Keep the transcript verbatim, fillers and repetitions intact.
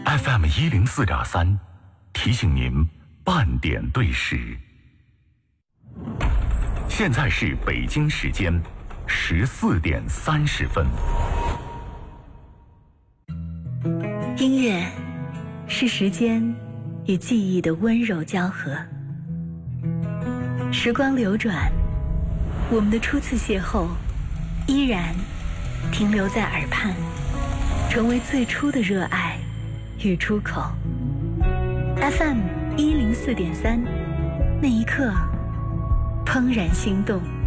F M 一零四点三，提醒您半点对时。现在是北京时间十四点三十分。 音乐是时间与记忆的温柔交合。时光流转，我们的初次邂逅依然停留在耳畔，成为最初的热爱与出口。 F M 一零四点三，那一刻怦然心动。